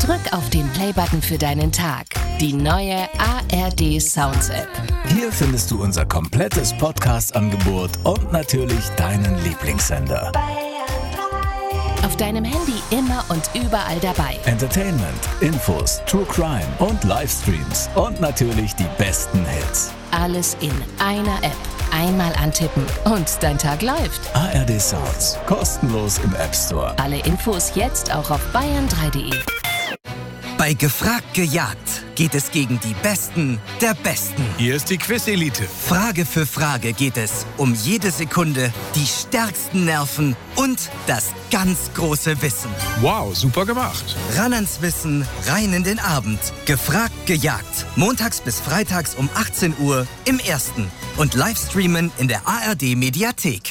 Drück auf den Playbutton für deinen Tag. Die neue ARD Sounds App. Hier findest du unser komplettes Podcast-Angebot und natürlich deinen Lieblingssender. Auf deinem Handy immer und überall dabei. Entertainment, Infos, True Crime und Livestreams und natürlich die besten Hits. Alles in einer App. Einmal antippen und dein Tag läuft. ARD Sounds. Kostenlos im App Store. Alle Infos jetzt auch auf bayern3.de. Bei Gefragt gejagt geht es gegen die Besten der Besten. Hier ist die Quiz-Elite. Frage für Frage geht es um jede Sekunde, die stärksten Nerven und das ganz große Wissen. Wow, super gemacht. Ran ans Wissen, rein in den Abend. Gefragt gejagt. Montags bis freitags um 18 Uhr im Ersten. Und Livestreamen in der ARD-Mediathek.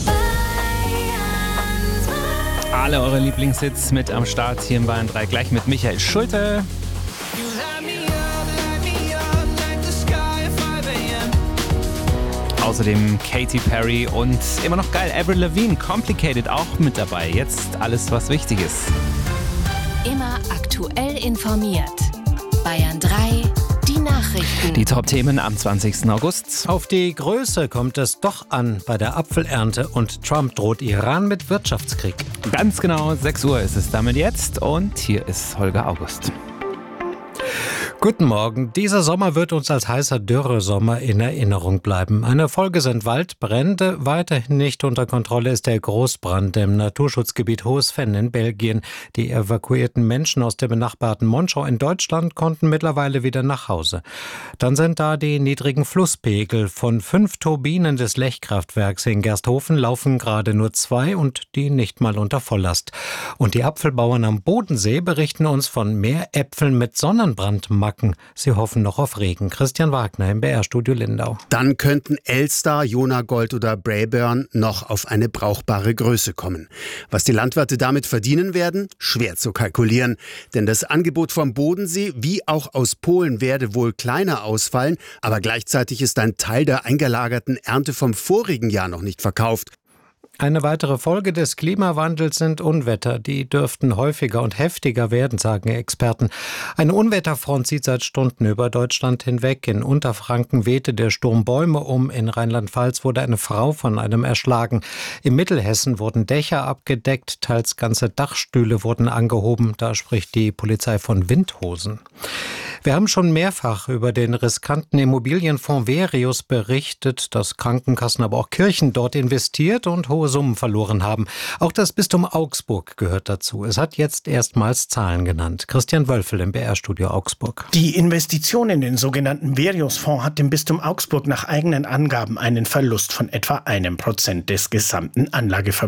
Alle eure Lieblingshits mit am Start hier in Bayern 3, gleich mit Michael Schulte. Außerdem Katy Perry und immer noch geil, Avril Lavigne, Complicated auch mit dabei. Jetzt alles, was wichtig ist. Immer aktuell informiert. Bayern 3, die Nachrichten. Die Top-Themen am 20. August. Auf die Größe kommt es doch an bei der Apfelernte und Trump droht Iran mit Wirtschaftskrieg. Ganz genau 6 Uhr ist es damit jetzt und hier ist Holger August. Guten Morgen. Dieser Sommer wird uns als heißer Dürresommer in Erinnerung bleiben. Eine Folge sind Waldbrände. Weiterhin nicht unter Kontrolle ist der Großbrand im Naturschutzgebiet Hohes Venn in Belgien. Die evakuierten Menschen aus der benachbarten Monschau in Deutschland konnten mittlerweile wieder nach Hause. Dann sind da die niedrigen Flusspegel. Von 5 Turbinen des Lechkraftwerks in Gersthofen laufen gerade nur 2 und die nicht mal unter Volllast. Und die Apfelbauern am Bodensee berichten uns von mehr Äpfeln mit Sonnenbrandmacken. Sie hoffen noch auf Regen. Christian Wagner im BR-Studio Lindau. Dann könnten Elstar, Jonagold oder Braeburn noch auf eine brauchbare Größe kommen. Was die Landwirte damit verdienen werden, schwer zu kalkulieren. Denn das Angebot vom Bodensee wie auch aus Polen werde wohl kleiner ausfallen. Aber gleichzeitig ist ein Teil der eingelagerten Ernte vom vorigen Jahr noch nicht verkauft. Eine weitere Folge des Klimawandels sind Unwetter. Die dürften häufiger und heftiger werden, sagen Experten. Eine Unwetterfront zieht seit Stunden über Deutschland hinweg. In Unterfranken wehte der Sturm Bäume um. In Rheinland-Pfalz wurde eine Frau von einem erschlagen. Im Mittelhessen wurden Dächer abgedeckt. Teils ganze Dachstühle wurden angehoben. Da spricht die Polizei von Windhosen. Wir haben schon mehrfach über den riskanten Immobilienfonds Verius berichtet, dass Krankenkassen, aber auch Kirchen dort investiert und hohe Summen verloren haben. Auch das Bistum Augsburg gehört dazu. Es hat jetzt erstmals Zahlen genannt. Christian Wölfel im BR-Studio Augsburg. Die Investition in den sogenannten Verius-Fonds hat dem Bistum Augsburg nach eigenen Angaben einen Verlust von etwa 1% des gesamten Anlagevermögens